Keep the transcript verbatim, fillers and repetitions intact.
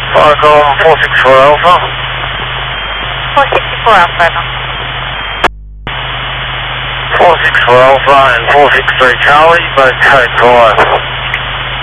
Falcon four six four Alpha. four six four Alpha. four six four Alpha and four six three Charlie, both code five.